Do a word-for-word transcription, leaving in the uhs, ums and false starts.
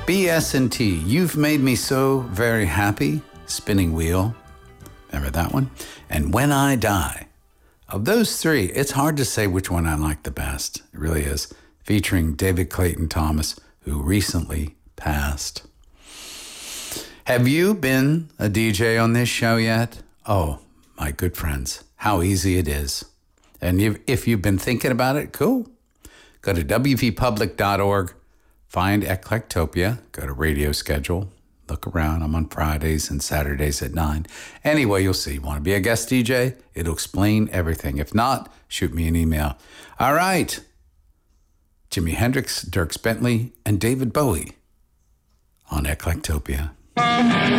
B S and T, You've Made Me So Very Happy, Spinning Wheel. Remember that one? And When I Die. Of those three, it's hard to say which one I like the best. It really is. Featuring David Clayton Thomas, who recently passed. Have you been a D J on this show yet? Oh, my good friends, how easy it is. And if you've been thinking about it, cool. Go to w v public dot org, find Eclectopia, go to radio schedule, look around. I'm on Fridays and Saturdays at nine. Anyway, you'll see. Want to be a guest D J? It'll explain everything. If not, shoot me an email. All right. Jimi Hendrix, Dierks Bentley, and David Bowie on Eclectopia.